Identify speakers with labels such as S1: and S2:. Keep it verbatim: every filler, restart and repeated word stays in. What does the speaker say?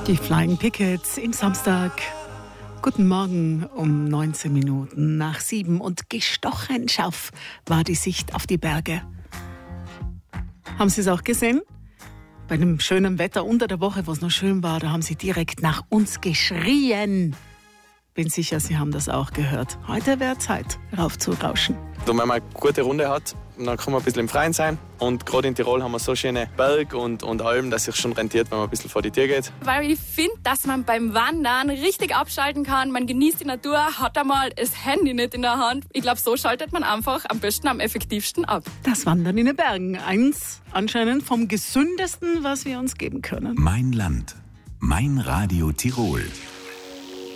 S1: Die Flying Pickets im Samstag. Guten Morgen um neunzehn Minuten nach sieben und gestochen scharf war die Sicht auf die Berge. Haben Sie es auch gesehen? Bei dem schönen Wetter unter der Woche, wo es noch schön war, da haben Sie direkt nach uns geschrien. Bin sicher, Sie haben das auch gehört. Heute wäre Zeit, raufzurauschen.
S2: Wenn man eine gute Runde hat, dann kann man ein bisschen im Freien sein. Und gerade in Tirol haben wir so schöne Berge und, und Alpen, dass es sich schon rentiert, wenn man ein bisschen vor die Tür geht.
S3: Weil ich finde, dass man beim Wandern richtig abschalten kann. Man genießt die Natur, hat einmal das Handy nicht in der Hand. Ich glaube, so schaltet man einfach am besten, am effektivsten ab.
S1: Das Wandern in den Bergen. Eins anscheinend vom gesündesten, was wir uns geben können.
S4: Mein Land. Mein Radio Tirol.